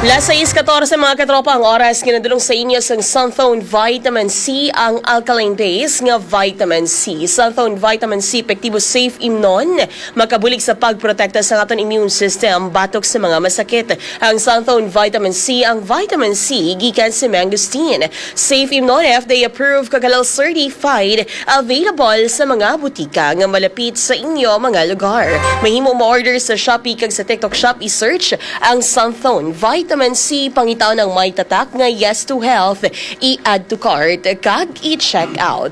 Las 6:14 mga katropa ang oras kinadulong sa inyo sa Sunthone Vitamin C ang alkaline base nga vitamin C. Sunthone Vitamin C epektibo safe imnon makabulig sa pagprotekta sa aton immune system batok sa mga masakit. Ang Sunthone Vitamin C ang vitamin C gikan sa mangosteen. Safe imnon FDA approved kakalal certified available sa mga butika nga malapit sa inyo mga lugar. Mahimo mo order sa Shopee kag sa TikTok Shop i-search ang Sunthone Vitamin C pangitaw ng may tatak nga yes to health i-add to cart kag i-check out.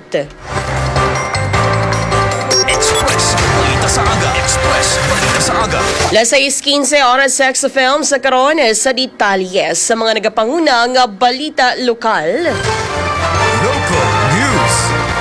Express Balita sa Aga. Express Balita sa Aga. Las 6:15 oras sa XFM sa karon sa detalye sa mga nagapanguna nga balita lokal. Local News.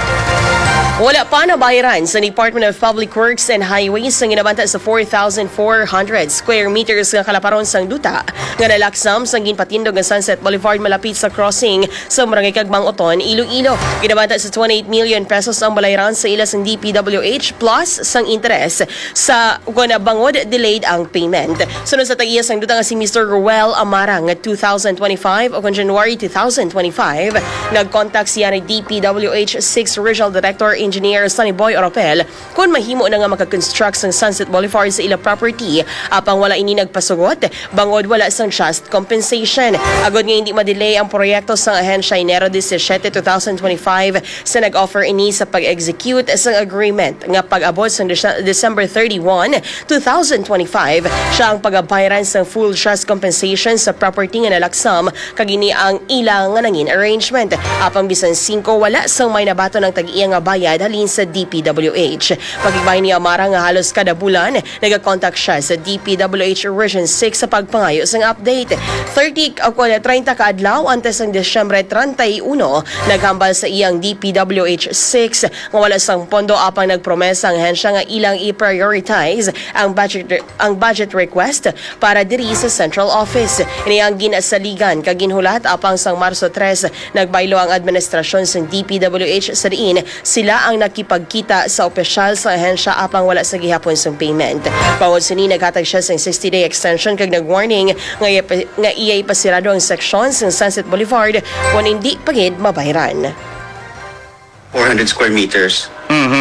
Wala pa na bayaran sa Department of Public Works and Highways ang ginabanta sa 4,400 square meters nga kalaparon sang duta nga nalaksam sang ginpatindog nga Sunset Boulevard malapit sa crossing sa Barangay Kagmang Oton, Iloilo. Ginabanta sa 28 million pesos ang bayaran sa ila sang DPWH plus sang interes sa kuna bangod delayed ang payment. Sunod sa tag-iya sang duta nga si Mr. Ruel Amara nga 2025 o kung January 2025 nag-contact siya ni DPWH 6 Regional Director Engineer Sunny Boy Oropel kung mahimo na nga makakonstruct sang Sunset Boulevard sa ila property apang wala ini nagpasugot bangod wala sang just compensation. Agod nga hindi madelay ang proyekto sang ahensya Enero 17, 2025 sa nag-offer ini sa pag-execute sang agreement nga pag-abot sang December 31, 2025 siya ang pagabayaran sang full just compensation sa property nga nalaksam kag ini ang ilang nga nangin arrangement apang bisan 5 wala sang may nabato ng tag-iya nga bayad halin sa DPWH. Pagibay ni Amara nga halos kada bulan, nag-contact siya sa DPWH Region 6 sa pagpangayo sang update. 30 kaadlaw antes ng Disyembre 31, naghambal sa iyang DPWH 6 nga wala sang pondo apang nagpromesa ang hensya nga ilang i-prioritize ang budget request para diri sa Central Office. Iniyang ginasaligan kag ginhulat apang sang Marso 3 nagbaylo ang administrasyon sang DPWH sa diin sila ang nakipagkita sa opisyal sa ahensya apang wala sa gihapon sang payment. Bawod sini naghatag siya sa 60-day extension kag nag-warning nga iyay pasirado ang seksyon sa Sunset Boulevard kung hindi pagid mabayaran. 400 square meters.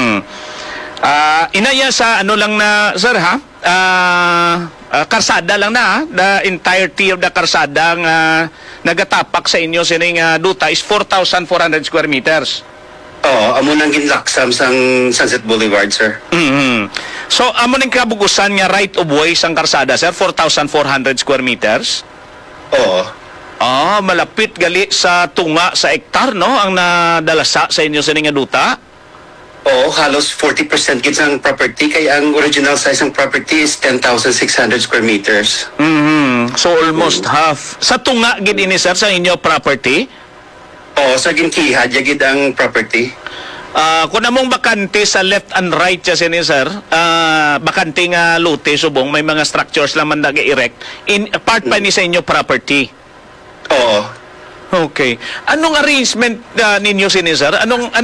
Inaya sa ano lang na, sir, ha? Karsada lang na, ha? The entirety of the karsada nga nagatapak sa inyo sining duta is 4,400 square meters. Oo, amo nang ginlaksam sang Sunset Boulevard, sir. So, amo nang kabugusan nga right of way sang karsada, sir, 4,400 square meters? Oo. Malapit gali sa tunga sa hektar, no? Ang nadalasa sa inyo sining nga duta? Oo, halos 40% gid sang property kay ang original size ng property is 10,600 square meters. So, almost half. Sa tunga gid ini, sir, sa inyo property? Oo, sa ginkiha gid ang property. Kung namong bakante sa left and right siya sini, sir, bakante nga lote, subong, may mga structures lang man nag-erect, part pa ni sa inyo property? Oo. Okay. Anong arrangement ninyo sini, sir?